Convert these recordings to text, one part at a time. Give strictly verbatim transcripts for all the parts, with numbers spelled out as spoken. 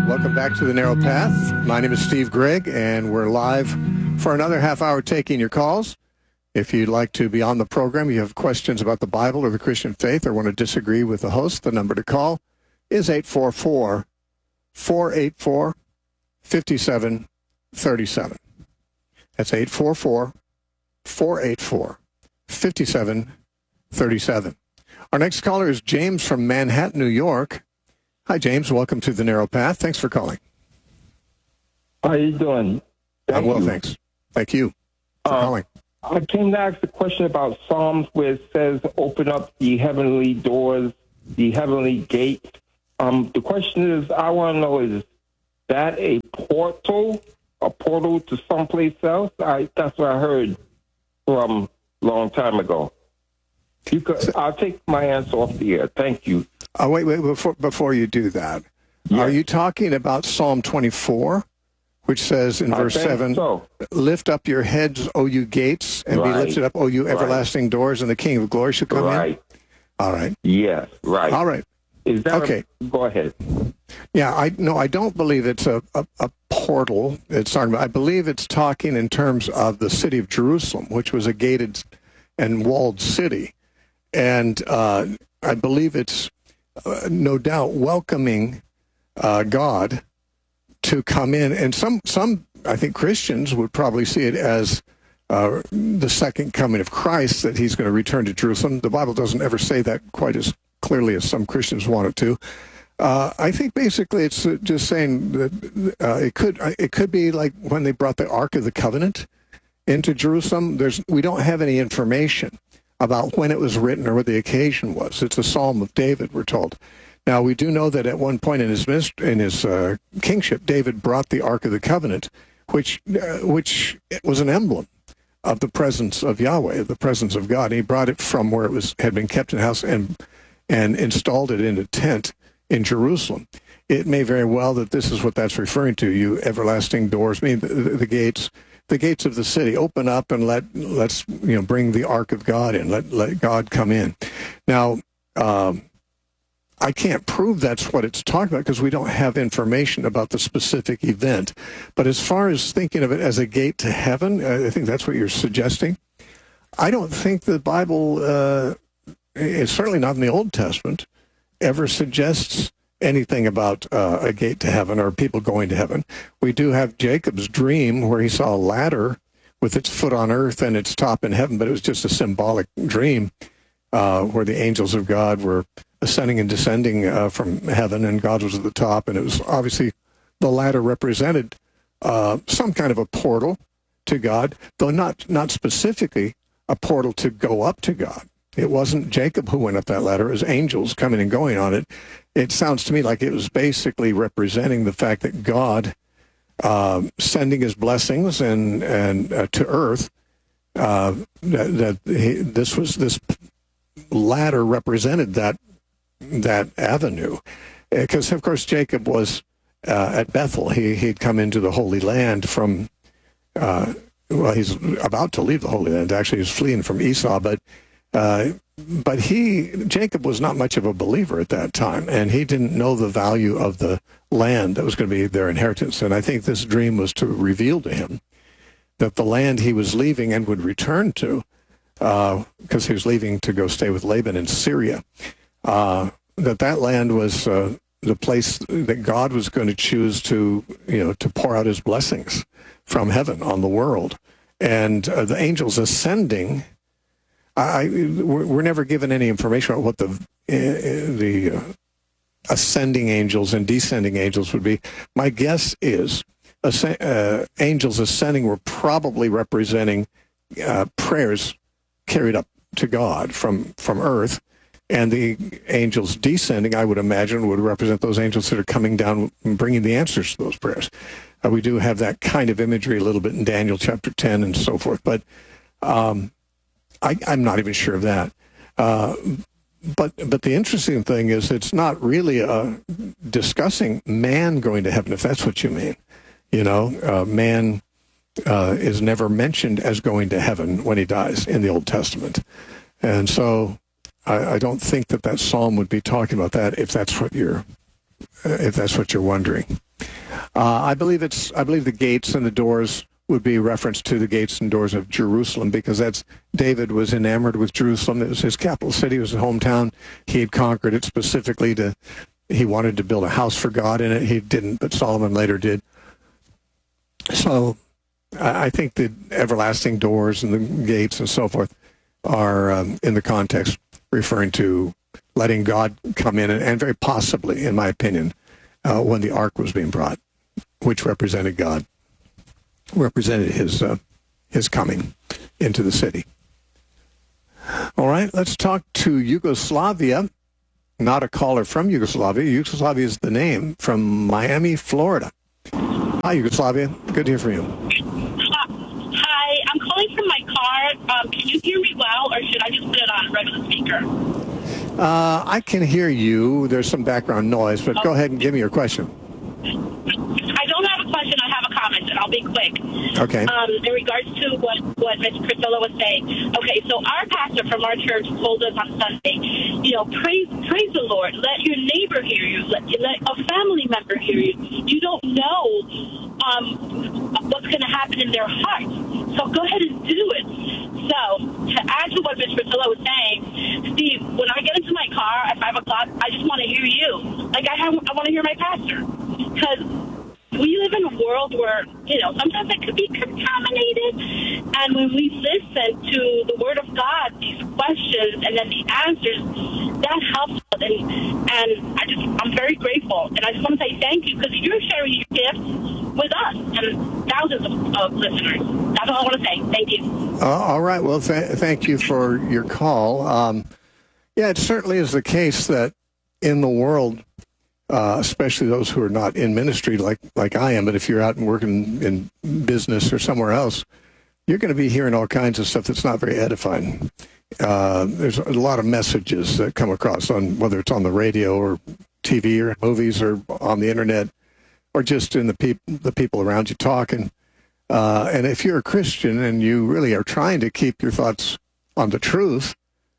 Welcome back to The Narrow Path. My name is Steve Gregg, and we're live for another half hour taking your calls. If you'd like to be on the program, you have questions about the Bible or the Christian faith, or want to disagree with the host, the number to call is eight four four, four eight four, five seven three seven. That's eight four four, four eight four, five seven three seven. Our next caller is James from Manhattan, New York. Hi, James. Welcome to The Narrow Path. Thanks for calling. How you doing? Thank I'm well, you. thanks. Thank you for uh, calling. I came to ask a question about Psalms where it says, open up the heavenly doors, the heavenly gates. Um, the question is, I want to know, is that a portal, a portal to someplace else? I, that's what I heard from a long time ago. You could, I'll take my answer off the air. Thank you. Oh, wait, wait, before, before you do that, Yes. Are you talking about Psalm twenty-four, which says in I verse think seven, so. lift up your heads, O you gates, and Right. be lifted up, O you Right. everlasting doors, and the King of glory shall come Right. in? All right. Yes, right. All right. Is that Okay. A, go ahead. Yeah, I no, I don't believe it's a, a, a portal. It's talking about, I believe it's talking in terms of the city of Jerusalem, which was a gated and walled city. And uh, I believe it's uh, no doubt welcoming uh, God to come in. And some, some, I think Christians would probably see it as uh, the second coming of Christ, that he's going to return to Jerusalem. The Bible doesn't ever say that quite as clearly as some Christians want it to. Uh, I think basically it's uh, just saying that uh, it could it could be like when they brought the Ark of the Covenant into Jerusalem. There's we don't have any information about when it was written or what the occasion was. It's a Psalm of David, we're told. Now, we do know that at one point in his in his uh, kingship, David brought the Ark of the Covenant, which uh, which was an emblem of the presence of Yahweh, the presence of God. He brought it from where it was had been kept in a house and and installed it in a tent in Jerusalem. It may very well that this is what that's referring to. You everlasting doors, I mean the, the, the gates, the gates of the city, open up and let let's you know bring the Ark of God in. Let let God come in. Now, um, I can't prove that's what it's talking about because we don't have information about the specific event. But as far as thinking of it as a gate to heaven, I think that's what you're suggesting. I don't think the Bible, uh, it's certainly not in the Old Testament, ever suggests anything about uh, a gate to heaven or people going to heaven. We do have Jacob's dream where he saw a ladder with its foot on earth and its top in heaven, but it was just a symbolic dream uh, where the angels of God were ascending and descending uh, from heaven, and God was at the top, and it was obviously the ladder represented uh, some kind of a portal to God, though not not specifically a portal to go up to God. It wasn't Jacob who went up that ladder. It was angels coming and going on it. It sounds to me like it was basically representing the fact that God uh, sending his blessings and and uh, to earth, uh, that, that he, this was this ladder represented that that avenue, because of course Jacob was uh, at Bethel. He he'd come into the Holy Land from uh, well, he's about to leave the Holy Land. Actually, he's fleeing from Esau, but uh, but he Jacob was not much of a believer at that time, and he didn't know the value of the land that was going to be their inheritance. And I think this dream was to reveal to him that the land he was leaving and would return to, because uh, he was leaving to go stay with Laban in Syria. Uh, that that land was uh, the place that God was going to choose to, you know, to pour out his blessings from heaven on the world. And uh, the angels ascending, I, we're, we're never given any information about what the, uh, the uh, ascending angels and descending angels would be. My guess is uh, angels ascending were probably representing uh, prayers carried up to God from, from earth. And the angels descending, I would imagine, would represent those angels that are coming down and bringing the answers to those prayers. Uh, we do have that kind of imagery a little bit in Daniel chapter ten and so forth, but um, I, I'm not even sure of that. Uh, but but the interesting thing is it's not really uh, discussing man going to heaven, if that's what you mean. You know, uh, man uh, is never mentioned as going to heaven when he dies in the Old Testament. And so I, I don't think that that psalm would be talking about that if that's what you're, if that's what you're wondering. Uh, I believe it's. I believe the gates and the doors would be reference to the gates and doors of Jerusalem, because that's David was enamored with Jerusalem. It was his capital city. It was his hometown. He had conquered it specifically to. He wanted to build a house for God in it. He didn't, but Solomon later did. So, I I think the everlasting doors and the gates and so forth are um, in the context referring to letting God come in, and, and very possibly, in my opinion, uh, when the ark was being brought, which represented God, represented his uh, his coming into the city. All right, let's talk to Yugoslavia. Not a caller from Yugoslavia. Yugoslavia is the name, from Miami, Florida. Hi, Yugoslavia. Good to hear from you. Hi, I'm calling from my car. Um, can you hear me well, or should I just put it on regular speaker? Uh, I can hear you. There's some background noise, but go ahead and give me your question. I don't have a question. I have a comment, and I'll be quick. Okay. Um, in regards to what, what Miz Priscilla was saying. Okay, so our pastor from our church told us on Sunday, you know, praise praise the Lord. Let your neighbor hear you. Let, let a family member hear you. You don't know um, what's going to happen in their hearts. So go ahead and do it. So to add to what Miz Priscilla was saying, Steve, when I get into my car at five o'clock, I just want to hear you. Like I, have, I want to hear my pastor. Because we live in a world where, you know, sometimes it could be contaminated. And when we listen to the Word of God, these questions and then the answers, that helps us. And, and I just, I'm very grateful. And I just want to say thank you, because you're sharing your gifts with us and thousands of, of listeners. That's all I want to say. Thank you. Uh, all right. Well, th- thank you for your call. Um, yeah, it certainly is the case that in the world, Uh, especially those who are not in ministry like, like I am, but if you're out and working in business or somewhere else, you're going to be hearing all kinds of stuff that's not very edifying. Uh, there's a lot of messages that come across, on whether it's on the radio or T V or movies or on the internet or just in the, peop- the people around you talking. Uh, and if you're a Christian and you really are trying to keep your thoughts on the truth,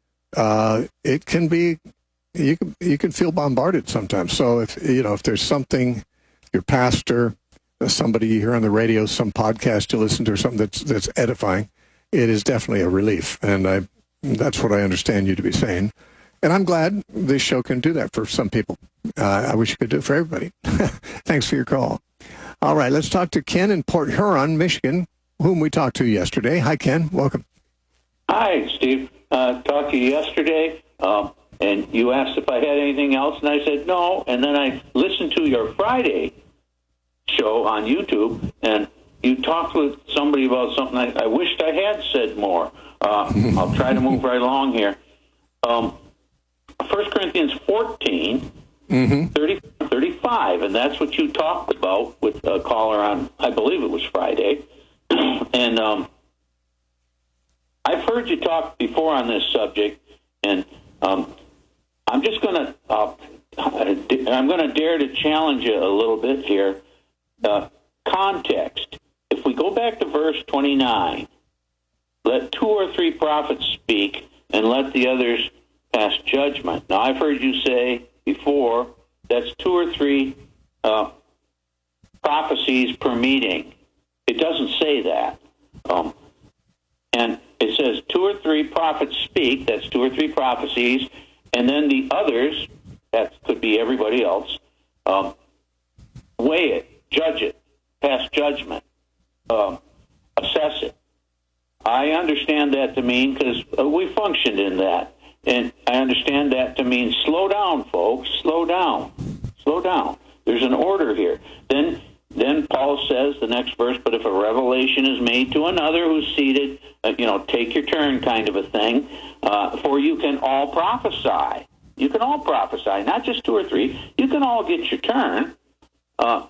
uh, it can be You can you can feel bombarded sometimes. So if you know if there's something, your pastor, somebody you hear on the radio, some podcast you listen to, or something that's that's edifying, it is definitely a relief. And I that's what I understand you to be saying. And I'm glad this show can do that for some people. Uh, I wish it could do it for everybody. Thanks for your call. All right, let's talk to Ken in Port Huron, Michigan, whom we talked to yesterday. Hi, Ken. Welcome. Hi, Steve. Uh, talked to you yesterday. Um, And you asked if I had anything else, and I said no. And then I listened to your Friday show on YouTube, and you talked with somebody about something I, I wished I had said more. Uh, I'll try to move right along here. Um, First Corinthians fourteen, mm-hmm. thirty, thirty-five, and that's what you talked about with a caller on, I believe it was Friday. And um, I've heard you talk before on this subject, and um, I'm just going to, uh, I'm going to dare to challenge you a little bit here. Uh, context. If we go back to verse twenty-nine, let two or three prophets speak and let the others pass judgment. Now, I've heard you say before that's two or three uh, prophecies per meeting. It doesn't say that. Um, and it says two or three prophets speak, that's two or three prophecies, and then the others, that could be everybody else, um, weigh it, judge it, pass judgment, um, assess it. I understand that to mean, because uh, we functioned in that, and I understand that to mean slow down, folks, slow down, slow down. There's an order here. Then Then Paul says, the next verse, but if a revelation is made to another who's seated, uh, you know, take your turn kind of a thing, uh, for you can all prophesy. You can all prophesy, not just two or three. You can all get your turn, uh,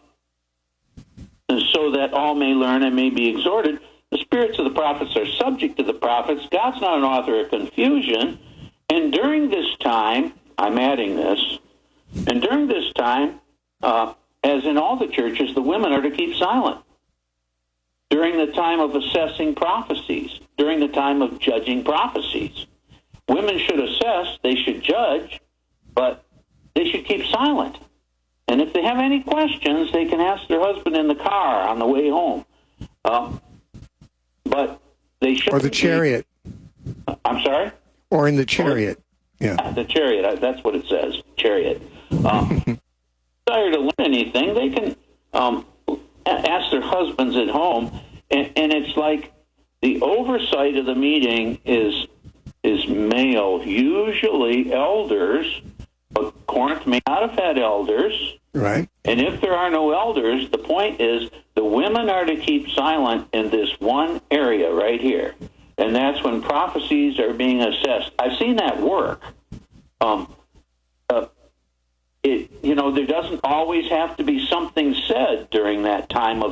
so that all may learn and may be exhorted. The spirits of the prophets are subject to the prophets. God's not an author of confusion. And during this time, I'm adding this, and during this time, uh, as in all the churches, the women are to keep silent during the time of assessing prophecies, during the time of judging prophecies. Women should assess, they should judge, but they should keep silent. And if they they have any questions, they can ask their husband in the car on the way home. Uh, but they should. Or the chariot. Be, I'm sorry? Or in the chariot. Yeah. The chariot, that's what it says, chariot. Um, desire to learn anything, they can um, ask their husbands at home, and, and it's like the oversight of the meeting is is male, usually elders, but Corinth may not have had elders. Right. And if there are no elders, the point is the women are to keep silent in this one area right here. And that's when prophecies are being assessed. I've seen that work. Um, uh, it, you know, there doesn't always have to be something said during that time of